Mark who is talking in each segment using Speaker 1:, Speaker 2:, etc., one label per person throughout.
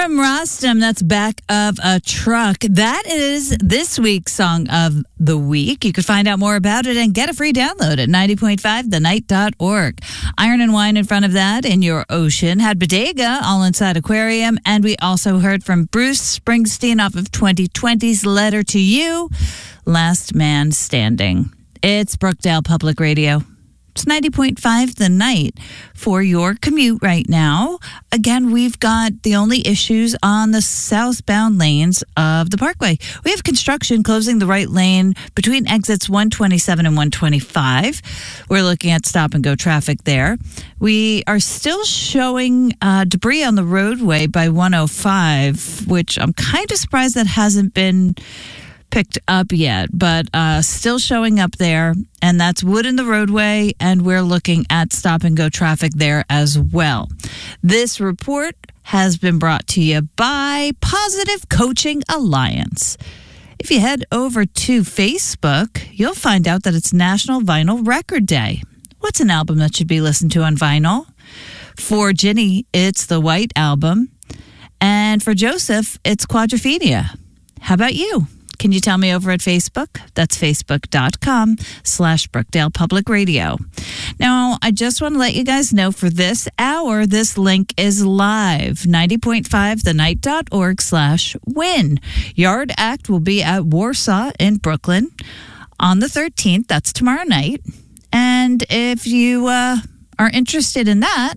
Speaker 1: from Rostam, that's Back of a Truck. That is this week's Song of the Week. You can find out more about it and get a free download at 90.5thenight.org. Iron and Wine in front of that in your ocean. Had Bodega, All Inside Aquarium. And we also heard from Bruce Springsteen off of 2020's Letter to You, Last Man Standing. It's Brookdale Public Radio. It's 90.5 The Night for your commute right now. Again, we've got the only issues on the southbound lanes of the Parkway. We have construction closing the right lane between exits 127 and 125. We're looking at stop and go traffic there. We are still showing debris on the roadway by 105, which I'm kind of surprised that hasn't been picked up yet, but still showing up there, and that's wood in the roadway, and we're looking at stop and go traffic there as well. This report has been brought to you by Positive Coaching Alliance. If you head over to Facebook, you'll find out that it's National Vinyl Record Day. What's an album that should be listened to on vinyl? For Ginny, it's the White Album, and for Joseph, it's Quadrophenia. How about you? Can you tell me over at Facebook? That's facebook.com/Brookdale Public Radio. Now, I just want to let you guys know for this hour, this link is live, 90.5thenight.org/win. Yard Act will be at Warsaw in Brooklyn on the 13th. That's tomorrow night. And if you are interested in that,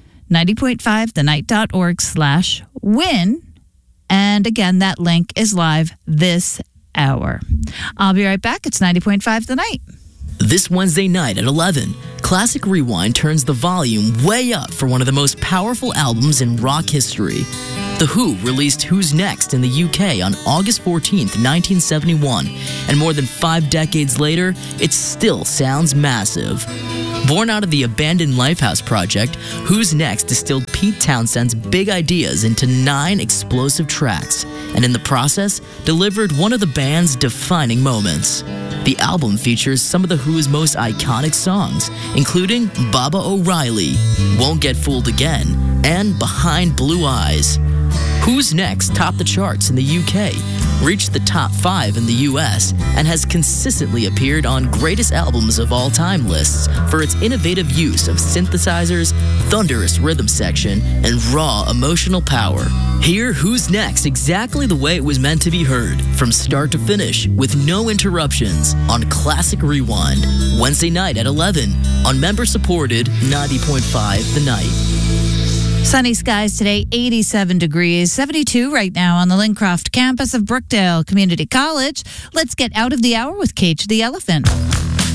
Speaker 1: 90.5thenight.org/win. And again, that link is live this hour. I'll be right back. It's 90.5 The Night.
Speaker 2: This Wednesday night at 11, Classic Rewind turns the volume way up for one of the most powerful albums in rock history. The Who released Who's Next in the UK on August 14th, 1971, and more than 5 decades later, it still sounds massive. Born out of the abandoned Lifehouse project, Who's Next distilled Pete Townshend's big ideas into 9 explosive tracks, and in the process, delivered one of the band's defining moments. The album features some of The Who's most iconic songs, including Baba O'Reilly, Won't Get Fooled Again, and Behind Blue Eyes. Who's Next topped the charts in the UK, reached the top 5 in the US, and has consistently appeared on greatest albums of all time lists for its innovative use of synthesizers, thunderous rhythm section, and raw emotional power. Hear Who's Next exactly the way it was meant to be heard, from start to finish, with no interruptions, on Classic Rewind, Wednesday night at 11, on member-supported 90.5 The Night.
Speaker 1: Sunny skies today, 87 degrees, 72 right now on the Lincroft campus of Brookdale Community College. Let's get out of the hour with Cage the Elephant.